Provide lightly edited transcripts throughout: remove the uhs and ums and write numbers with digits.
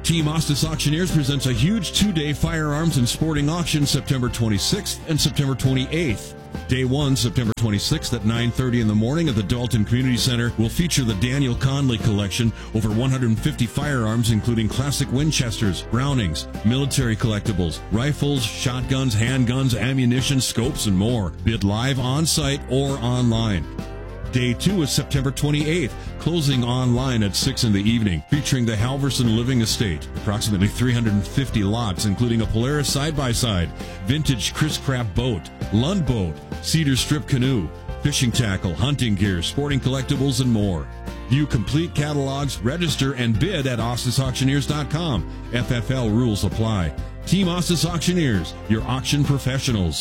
Team Ostis Auctioneers presents a huge 2-day firearms and sporting auction September 26th and September 28th. Day 1, September 26th at 9:30 in the morning at the Dalton Community Center will feature the Daniel Conley collection, over 150 firearms including classic Winchesters, Brownings, military collectibles, rifles, shotguns, handguns, ammunition, scopes, and more. Bid live on-site or online. Day 2 is September 28th, closing online at 6 in the evening, featuring the Halverson Living Estate. Approximately 350 lots, including a Polaris side-by-side, vintage Chris Craft boat, Lund boat, cedar strip canoe, fishing tackle, hunting gear, sporting collectibles, and more. View complete catalogs, register, and bid at OstisAuctioneers.com. FFL rules apply. Team Ostis Auctioneers, your auction professionals.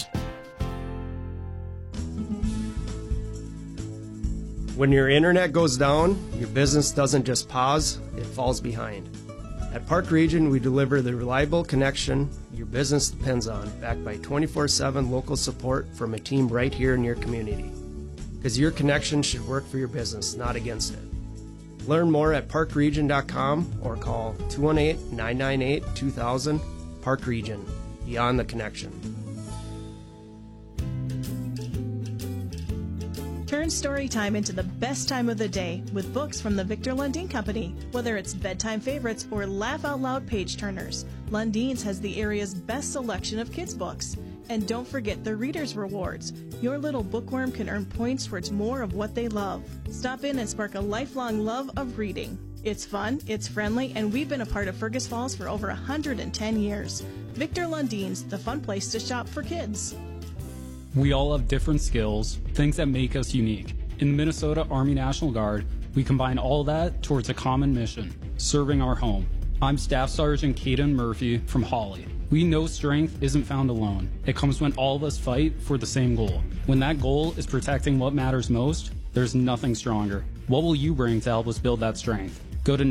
When your internet goes down, your business doesn't just pause, it falls behind. At Park Region, we deliver the reliable connection your business depends on, backed by 24/7 local support from a team right here in your community. Because your connection should work for your business, not against it. Learn more at parkregion.com or call 218-998-2000. Park Region, beyond the connection. Turn story time into the best time of the day with books from the Victor Lundin Company. Whether it's bedtime favorites or laugh-out-loud page-turners, Lundin's has the area's best selection of kids' books. And don't forget the Reader's Rewards. Your little bookworm can earn points towards more of what they love. Stop in and spark a lifelong love of reading. It's fun, it's friendly, and we've been a part of Fergus Falls for over 110 years. Victor Lundin's, the fun place to shop for kids. We all have different skills, things that make us unique. In the Minnesota Army National Guard, we combine all that towards a common mission, serving our home. I'm Staff Sergeant Caden Murphy from Hawley. We know strength isn't found alone. It comes when all of us fight for the same goal. When that goal is protecting what matters most, there's nothing stronger. What will you bring to help us build that strength? Go to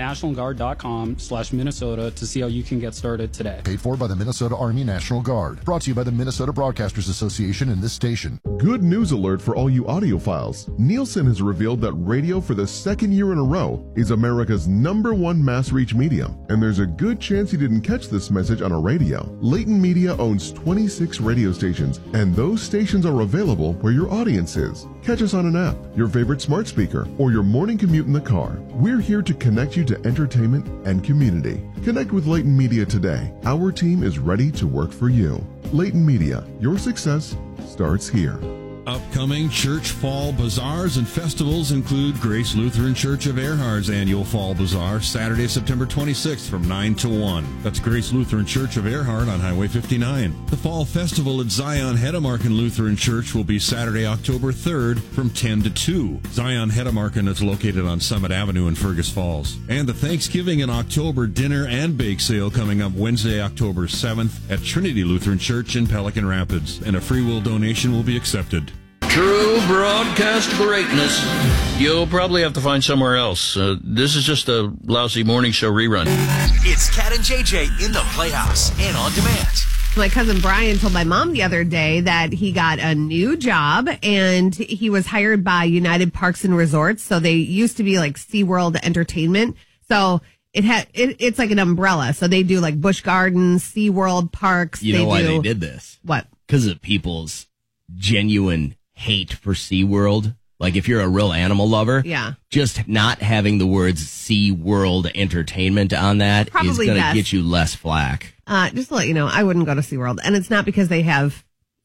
nationalguard.com/Minnesota to see how you can get started today. Paid for by the Minnesota Army National Guard. Brought to you by the Minnesota Broadcasters Association and this station. Good news alert for all you audiophiles. Nielsen has revealed that radio for the second year in a row is America's #1 mass reach medium. And there's a good chance you didn't catch this message on a radio. Leighton Media owns 26 radio stations, and those stations are available where your audience is. Catch us on an app, your favorite smart speaker, or your morning commute in the car. We're here to connect you to entertainment and community. Connect with Leighton Media today. Our team is ready to work for you. Leighton Media, your success starts here. Upcoming church fall bazaars and festivals include Grace Lutheran Church of Earhart's annual Fall Bazaar, Saturday, September 26th from 9 to 1. That's Grace Lutheran Church of Earhart on Highway 59. The Fall Festival at Zion Heddemarken Lutheran Church will be Saturday, October 3rd from 10 to 2. Zion Heddemarken is located on Summit Avenue in Fergus Falls. And the Thanksgiving in October dinner and bake sale coming up Wednesday, October 7th at Trinity Lutheran Church in Pelican Rapids. And a free will donation will be accepted. True broadcast greatness you'll probably have to find somewhere else. This is just a lousy morning show rerun. It's Cat and JJ in the Playhouse and on demand. My cousin Brian told my mom the other day that he got a new job and he was hired by United Parks and Resorts. So they used to be like SeaWorld Entertainment. So it's like an umbrella. So they do like Busch Gardens, SeaWorld parks. You know why they did this? What? Because of people's genuine hate for SeaWorld. Like if you're a real animal lover, yeah, just not having the words SeaWorld Entertainment on that is going to get you less flack. Just to let you know, I wouldn't go to SeaWorld. And it's not because they have,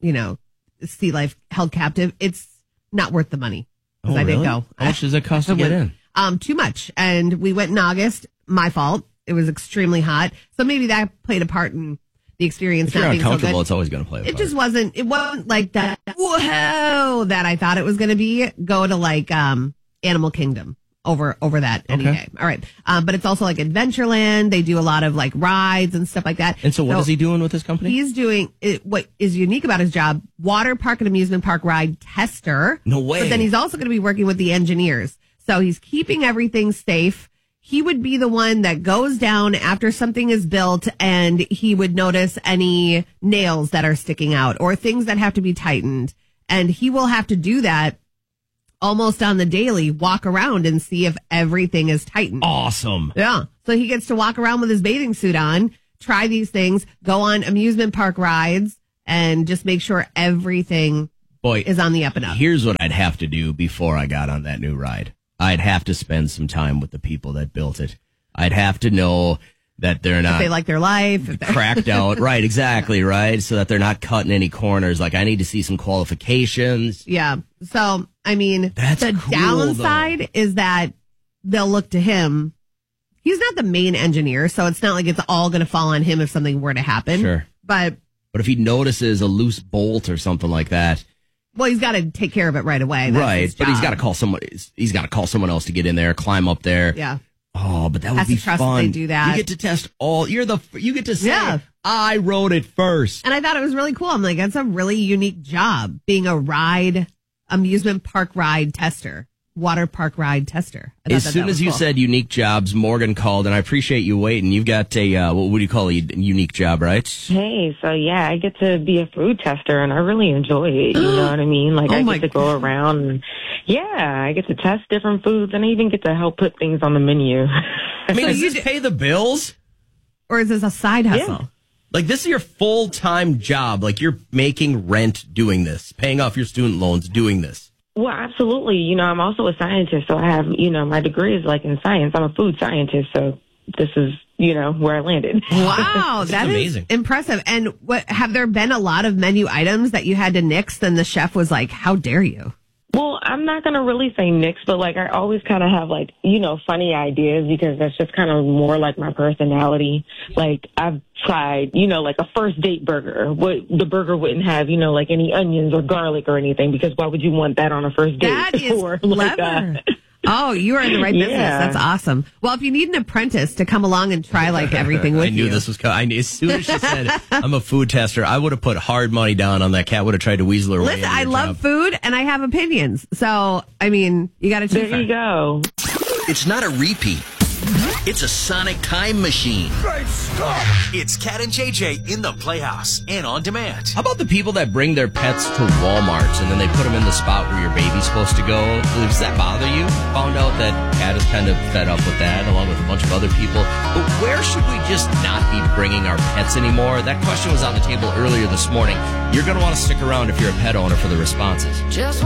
sea life held captive. It's not worth the money. Oh, I really? didn't go. How much does it cost to get in? Too much. And we went in August. My fault. It was extremely hot. So maybe that played a part in the experience. If you're not being uncomfortable, so good. it's always going to play a part. It wasn't like that, whoa, that I thought it was going to be. Go to like Animal Kingdom over that any day. All right. But it's also like Adventureland. They do a lot of like rides and stuff like that. And so what is he doing with his company? He's doing what is unique about his job, water park and amusement park ride tester. No way. But then he's also going to be working with the engineers. So he's keeping everything safe. He would be the one that goes down after something is built and he would notice any nails that are sticking out or things that have to be tightened. And he will have to do that almost on the daily, walk around and see if everything is tightened. Awesome. Yeah. So he gets to walk around with his bathing suit on, try these things, go on amusement park rides, and just make sure everything is on the up and up. Here's what I'd have to do before I got on that new ride. I'd have to spend some time with the people that built it. I'd have to know that they're not... If they like their life. Cracked out. Right, exactly, right? So that they're not cutting any corners. Like, I need to see some qualifications. Yeah. So, I mean, the cool, downside is that they'll look to him. He's not the main engineer, so it's not like it's all going to fall on him if something were to happen. Sure. But if he notices a loose bolt or something like that... Well, he's got to take care of it right away. That's right, but he's got to call somebody. He's got to call someone else to get in there, climb up there. Yeah. Oh, but that would be fun. That they do that. You get to test all. You get to say, I wrote it first. And I thought it was really cool. I'm like, that's a really unique job, being a amusement park ride tester. Water park ride tester. As soon as you said unique jobs, Morgan called, and I appreciate you waiting. You've got a, what do you call a unique job, right? Hey, so yeah, I get to be a food tester, and I really enjoy it. You know what I mean? Like, I get to go around, and I get to test different foods, and I even get to help put things on the menu. I mean, does this pay the bills? Or is this a side hustle? Yeah. Like, this is your full-time job. Like, you're making rent doing this, paying off your student loans doing this. Well, absolutely. You know, I'm also a scientist, so I have, my degree is like in science. I'm a food scientist, so this is, where I landed. Wow, that is amazing. Impressive. And have there been a lot of menu items that you had to nix and the chef was like, how dare you? Well, I'm not going to really say nix, but like I always kind of have like, funny ideas because that's just kind of more like my personality. Like I've tried, like a first date burger. The burger wouldn't have, like any onions or garlic or anything because why would you want that on a first date? That is clever. Oh, you are in the right business. That's awesome. Well, if you need an apprentice to come along and try like everything with you. I knew this was coming. As soon as she said, I'm a food tester, I would have put hard money down on that cat. Would have tried to weasel her way. Listen, I love food and I have opinions. So, I mean, you got to choose. There you go. It's not a repeat. It's a sonic time machine. Great stuff. It's Cat and JJ in the Playhouse and on demand. How about the people that bring their pets to Walmart and then they put them in the spot where your baby's supposed to go? Does that bother you? Found out that Cat is kind of fed up with that, along with a bunch of other people. But where should we just not be bringing our pets anymore? That question was on the table earlier this morning. You're going to want to stick around if you're a pet owner for the responses.